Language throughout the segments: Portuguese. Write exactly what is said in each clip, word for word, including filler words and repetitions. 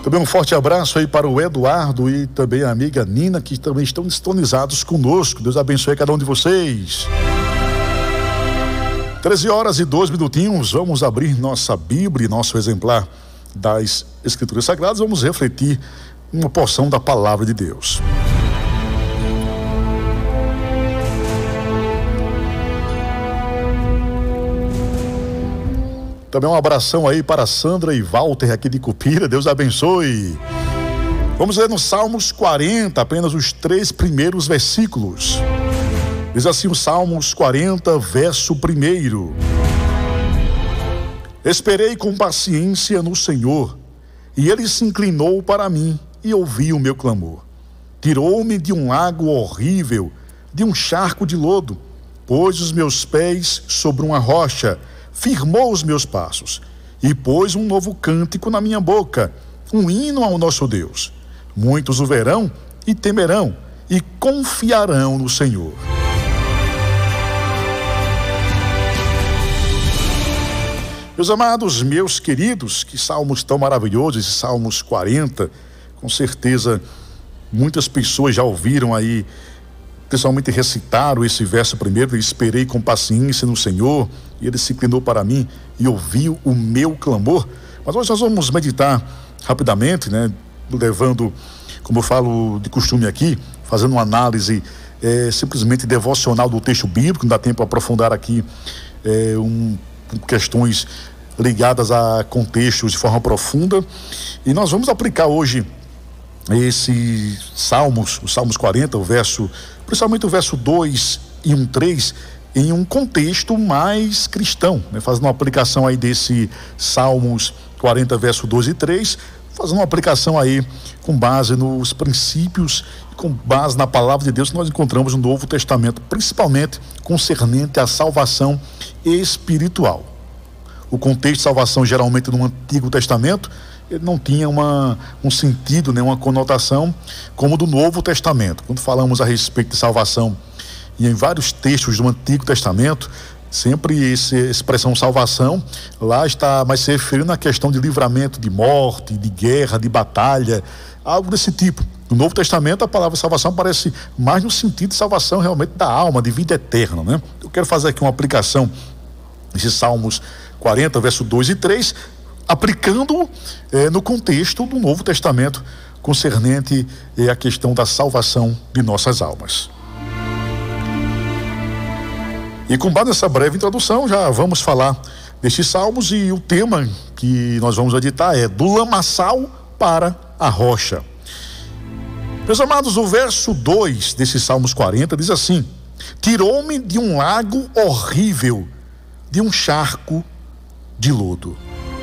Também um forte abraço aí para o Eduardo e também a amiga Nina, que também estão sintonizados conosco. Deus abençoe cada um de vocês. treze horas e dois minutinhos, vamos abrir nossa Bíblia, nosso exemplar das Escrituras Sagradas. Vamos refletir uma porção da Palavra de Deus. Também um abração aí para Sandra e Walter aqui de Cupira, Deus abençoe. Vamos ler no Salmos quarenta, apenas os três primeiros versículos. Diz assim o Salmos quarenta, verso primeiro. Esperei com paciência no Senhor, e Ele se inclinou para mim e ouviu o meu clamor. Tirou-me de um lago horrível, de um charco de lodo, pôs os meus pés sobre uma rocha, firmou os meus passos e pôs um novo cântico na minha boca, um hino ao nosso Deus. Muitos o verão e temerão e confiarão no Senhor. Meus amados, meus queridos, que salmos tão maravilhosos, esses Salmos quarenta, com certeza muitas pessoas já ouviram aí, principalmente recitaram esse verso primeiro: esperei com paciência no Senhor, e Ele se inclinou para mim e ouviu o meu clamor. Mas hoje nós vamos meditar rapidamente, né, levando, como eu falo de costume aqui, fazendo uma análise é, simplesmente devocional do texto bíblico. Não dá tempo para aprofundar aqui é, um, questões ligadas a contextos de forma profunda, e nós vamos aplicar hoje esse Salmos, o Salmos quarenta, o verso, principalmente o verso dois e um, três, em um contexto mais cristão, né? Fazendo uma aplicação aí desse Salmos quarenta, verso dois e três, fazendo uma aplicação aí com base nos princípios, com base na palavra de Deus que nós encontramos no Novo Testamento, principalmente concernente à salvação espiritual. O contexto de salvação, geralmente no Antigo Testamento, ele não tinha uma, um sentido, né, uma conotação como do Novo Testamento. Quando falamos a respeito de salvação, e em vários textos do Antigo Testamento, sempre essa expressão salvação lá está mais se referindo à questão de livramento de morte, de guerra, de batalha, algo desse tipo. No Novo Testamento, a palavra salvação aparece mais no sentido de salvação realmente da alma, de vida eterna, né? Eu quero fazer aqui uma aplicação desses Salmos quarenta, verso dois e três, aplicando eh, no contexto do Novo Testamento, concernente eh, à questão da salvação de nossas almas. E com base nessa breve introdução, já vamos falar destes salmos, e o tema que nós vamos editar é do lamaçal para a rocha. Meus amados, o verso dois desses Salmos quarenta diz assim: tirou-me de um lago horrível, de um charco de lodo.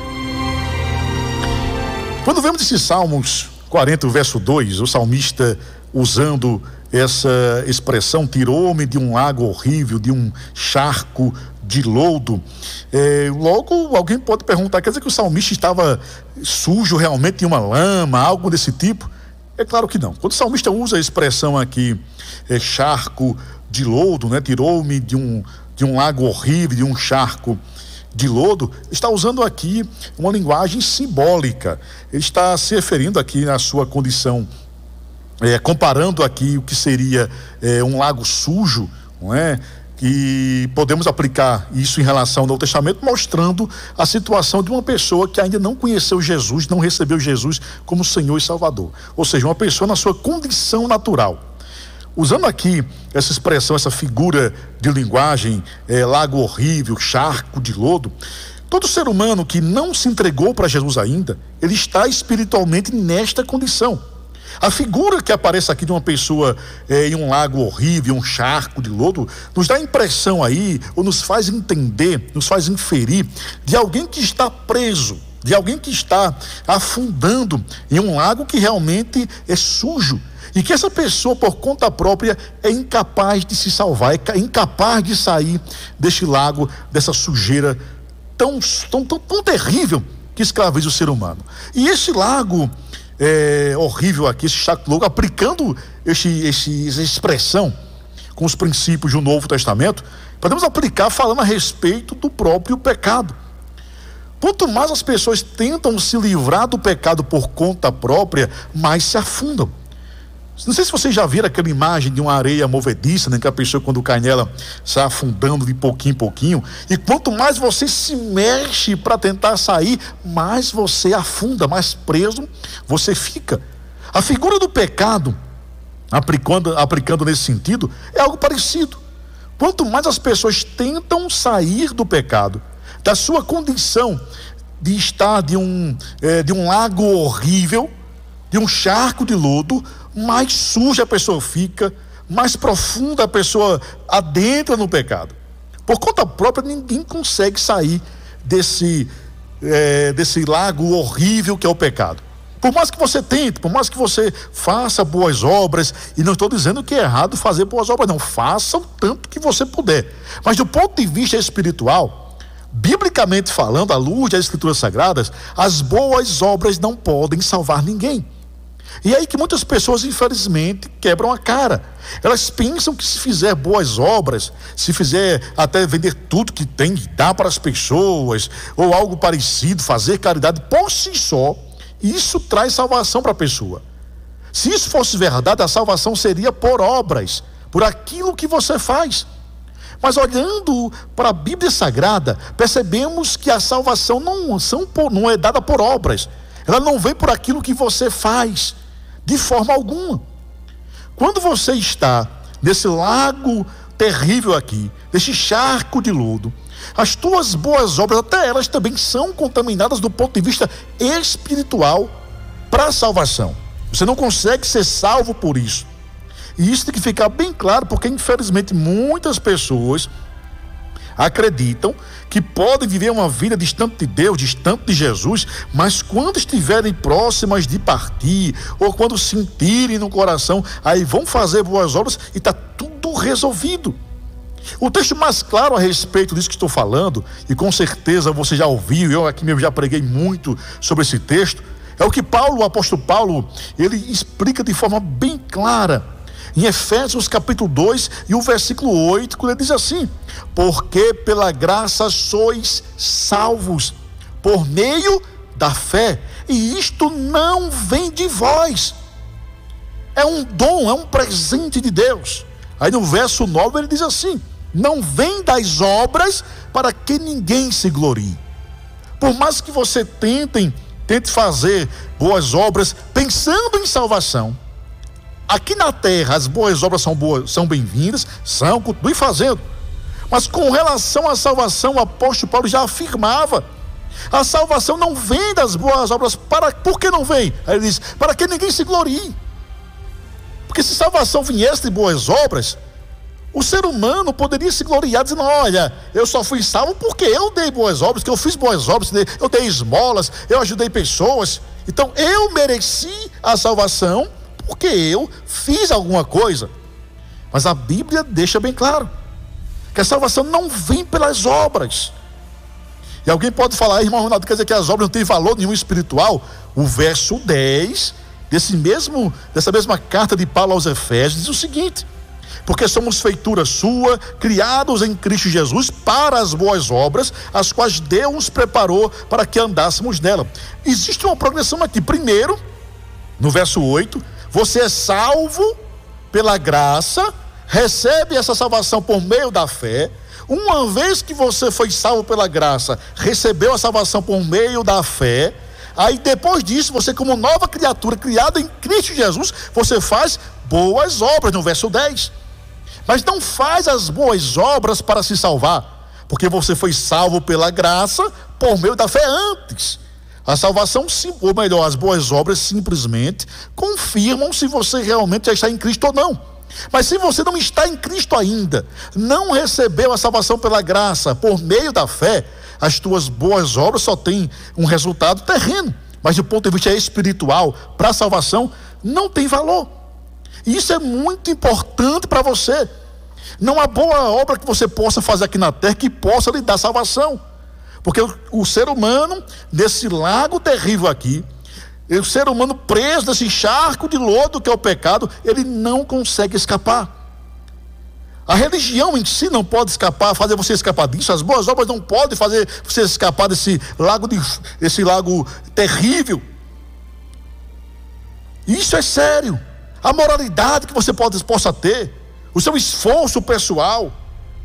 Quando vemos esses Salmos quarenta, o verso dois, o salmista usando essa expressão, tirou-me de um lago horrível, de um charco de lodo, é, logo alguém pode perguntar, quer dizer que o salmista estava sujo realmente, em uma lama, algo desse tipo? É claro que não. Quando o salmista usa a expressão aqui, é, charco de lodo, né, tirou-me de um, de um lago horrível, de um charco de lodo, está usando aqui uma linguagem simbólica. Ele está se referindo aqui na sua condição, é, comparando aqui o que seria é, um lago sujo, não é? E podemos aplicar isso em relação ao Novo Testamento, mostrando a situação de uma pessoa que ainda não conheceu Jesus, não recebeu Jesus como Senhor e Salvador. Ou seja, uma pessoa na sua condição natural. Usando aqui essa expressão, essa figura de linguagem, é, lago horrível, charco de lodo, todo ser humano que não se entregou para Jesus ainda, ele está espiritualmente nesta condição. A figura que aparece aqui de uma pessoa é, em um lago horrível, um charco de lodo, nos dá a impressão aí, ou nos faz entender, nos faz inferir, de alguém que está preso, de alguém que está afundando em um lago que realmente é sujo, e que essa pessoa, por conta própria, é incapaz de se salvar, é incapaz de sair deste lago, dessa sujeira tão, tão, tão, tão terrível que escraviza o ser humano. E esse lago é, horrível aqui, esse charco de lodo, aplicando esse, esse, essa expressão com os princípios do Novo Testamento, podemos aplicar falando a respeito do próprio pecado. Quanto mais as pessoas tentam se livrar do pecado por conta própria, mais se afundam. Não sei se vocês já viram aquela imagem de uma areia movediça, né, que a pessoa, quando cai nela, sai afundando de pouquinho em pouquinho. E quanto mais você se mexe para tentar sair, mais você afunda, mais preso você fica. A figura do pecado, aplicando, aplicando nesse sentido, é algo parecido. Quanto mais as pessoas tentam sair do pecado, da sua condição de estar de um, é, de um lago horrível, de um charco de lodo, mais suja a pessoa fica, mais profunda a pessoa adentra no pecado. Por conta própria, ninguém consegue sair desse, é, desse lago horrível que é o pecado. Por mais que você tente, por mais que você faça boas obras, e não estou dizendo que é errado fazer boas obras, não, faça o tanto que você puder. Mas do ponto de vista espiritual, biblicamente falando, à luz das Escrituras Sagradas, as boas obras não podem salvar ninguém. E é aí que muitas pessoas, infelizmente, quebram a cara. Elas pensam que se fizer boas obras, se fizer até vender tudo que tem, dar para as pessoas, ou algo parecido, fazer caridade, por si só, isso traz salvação para a pessoa. Se isso fosse verdade, a salvação seria por obras, por aquilo que você faz. Mas olhando para a Bíblia Sagrada, percebemos que a salvação não, são por, não é dada por obras. Ela não vem por aquilo que você faz, de forma alguma. Quando você está nesse lago terrível aqui, nesse charco de lodo, as tuas boas obras, até elas também são contaminadas do ponto de vista espiritual para a salvação. Você não consegue ser salvo por isso. E isso tem que ficar bem claro, porque infelizmente muitas pessoas acreditam que podem viver uma vida distante de Deus, distante de Jesus, mas quando estiverem próximas de partir, ou quando sentirem no coração, aí vão fazer boas obras e está tudo resolvido. O texto mais claro a respeito disso que estou falando, e com certeza você já ouviu, eu aqui mesmo já preguei muito sobre esse texto, é o que Paulo, o apóstolo Paulo, ele explica de forma bem clara em Efésios capítulo dois e o versículo oito, quando ele diz assim: porque pela graça sois salvos por meio da fé, e isto não vem de vós, é um dom, é um presente de Deus. Aí no verso nove ele diz assim: não vem das obras para que ninguém se glorie. Por mais que você tentem, tente fazer boas obras pensando em salvação, aqui na terra as boas obras são boas, são bem-vindas, são, continue fazendo. Mas com relação à salvação, o apóstolo Paulo já afirmava: a salvação não vem das boas obras. Para, por que não vem? Aí ele diz: para que ninguém se glorie. Porque se salvação viesse de boas obras, o ser humano poderia se gloriar dizendo: olha, eu só fui salvo porque eu dei boas obras, que eu fiz boas obras, eu dei esmolas, eu ajudei pessoas, então eu mereci a salvação porque eu fiz alguma coisa. Mas a Bíblia deixa bem claro que a salvação não vem pelas obras. E alguém pode falar: irmão Ronaldo, quer dizer que as obras não têm valor nenhum espiritual? O verso dez desse mesmo, dessa mesma carta de Paulo aos Efésios diz o seguinte: porque somos feitura sua, criados em Cristo Jesus para as boas obras, as quais Deus nos preparou para que andássemos nela. Existe uma progressão aqui. Primeiro, no verso oito, você é salvo pela graça, recebe essa salvação por meio da fé. Uma vez que você foi salvo pela graça, recebeu a salvação por meio da fé, aí depois disso, você, como nova criatura criada em Cristo Jesus, você faz boas obras, no verso dez. Mas não faz as boas obras para se salvar, porque você foi salvo pela graça por meio da fé antes. A salvação, ou melhor, as boas obras simplesmente confirmam se você realmente já está em Cristo ou não. Mas se você não está em Cristo ainda, não recebeu a salvação pela graça por meio da fé, as tuas boas obras só têm um resultado terreno, mas do ponto de vista espiritual, para a salvação, não tem valor. E isso é muito importante para você. Não há boa obra que você possa fazer aqui na terra que possa lhe dar salvação, porque o, o ser humano, nesse lago terrível aqui, o ser humano preso nesse charco de lodo que é o pecado, ele não consegue escapar. A religião em si não pode escapar, fazer você escapar disso. As boas obras não podem fazer você escapar desse lago, de, desse lago terrível. Isso é sério. A moralidade que você pode, possa ter, o seu esforço pessoal.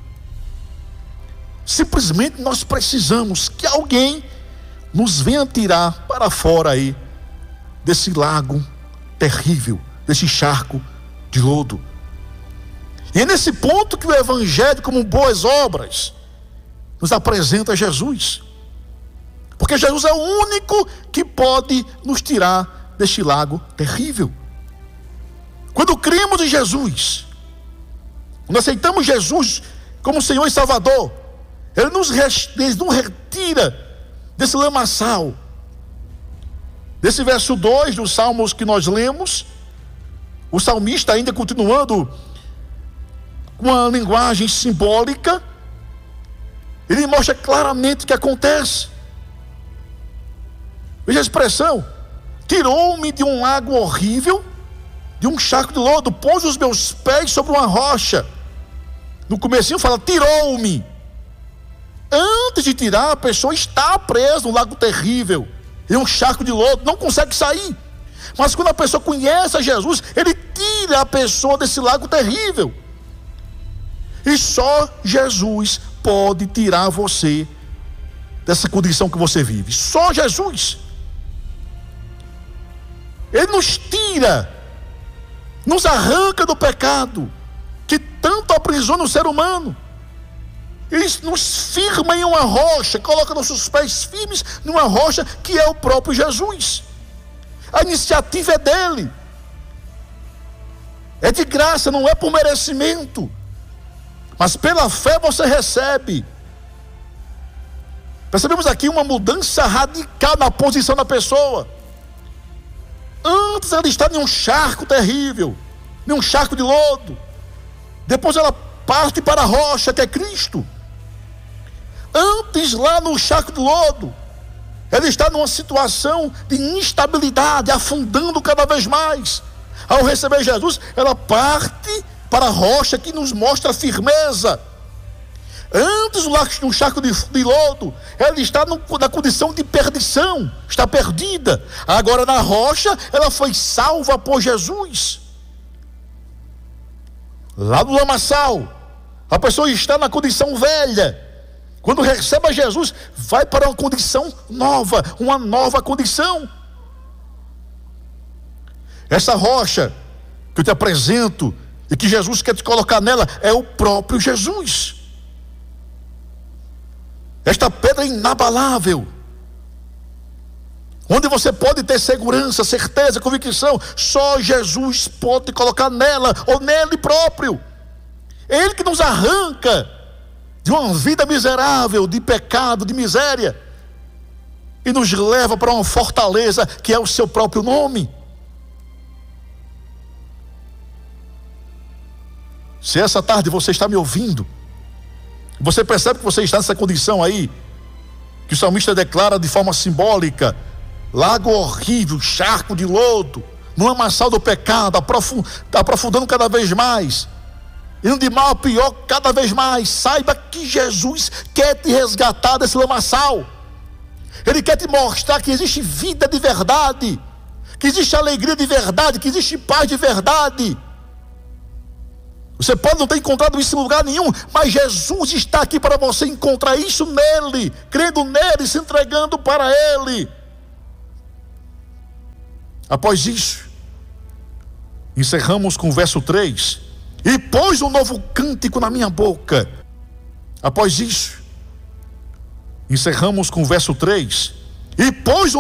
Simplesmente nós precisamos que alguém nos venha tirar para fora aí desse lago terrível, desse charco de lodo. E é nesse ponto que o Evangelho, como boas obras, nos apresenta Jesus. Porque Jesus é o único que pode nos tirar deste lago terrível. Quando cremos em Jesus, quando aceitamos Jesus como Senhor e Salvador, Ele nos, Ele nos retira desse lamaçal. Desse verso dois dos Salmos que nós lemos, o salmista, ainda continuando com uma linguagem simbólica, ele mostra claramente o que acontece. Veja a expressão: tirou-me de um lago horrível, de um charco de lodo, pôs os meus pés sobre uma rocha. No comecinho fala, tirou-me. Antes de tirar, a pessoa está presa num lago terrível, em um charco de lodo, não consegue sair. Mas quando a pessoa conhece a Jesus, Ele tira a pessoa desse lago terrível. E só Jesus pode tirar você dessa condição que você vive. Só Jesus. Ele nos tira, nos arranca do pecado que tanto aprisiona o ser humano. Ele nos firma em uma rocha, coloca nossos pés firmes numa rocha que é o próprio Jesus. A iniciativa é dele. É de graça, não é por merecimento. Mas pela fé você recebe. Percebemos aqui uma mudança radical na posição da pessoa. Antes ela está em um charco terrível, em um charco de lodo. Depois ela parte para a rocha que é Cristo. Antes, lá no charco de lodo, ela está numa situação de instabilidade, afundando cada vez mais. Ao receber Jesus, ela parte para a rocha que nos mostra firmeza. Antes, no charco de, de lodo, ela está no, na condição de perdição, está perdida. Agora na rocha, ela foi salva por Jesus. Lá no lamaçal, a pessoa está na condição velha. Quando recebe a Jesus, vai para uma condição nova, uma nova condição. Essa rocha que eu te apresento e que Jesus quer te colocar nela é o próprio Jesus. Esta pedra inabalável, onde você pode ter segurança, certeza, convicção, só Jesus pode te colocar nela ou nele próprio. É Ele que nos arranca de uma vida miserável, de pecado, de miséria, e nos leva para uma fortaleza que é o seu próprio nome. Se essa tarde você está me ouvindo, você percebe que você está nessa condição aí, que o salmista declara de forma simbólica, lago horrível, charco de lodo, no lamaçal do pecado, aprofundando cada vez mais, indo de mal a pior cada vez mais. Saiba que Jesus quer te resgatar desse lamaçal. Ele quer te mostrar que existe vida de verdade, que existe alegria de verdade, que existe paz de verdade. Você pode não ter encontrado isso em lugar nenhum, mas Jesus está aqui para você encontrar isso nele, crendo nele, se entregando para ele. Após isso, encerramos com o verso três. E pôs um novo cântico na minha boca. Após isso, encerramos com o verso três. E pôs um